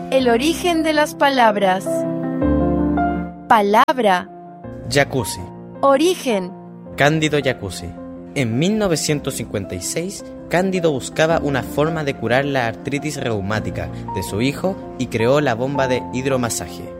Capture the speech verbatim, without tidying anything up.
El origen de las palabras. Palabra. Jacuzzi. Origen. Cándido Jacuzzi. En mil novecientos cincuenta y seis, Cándido buscaba una forma de curar la artritis reumática de su hijo y creó la bomba de hidromasaje.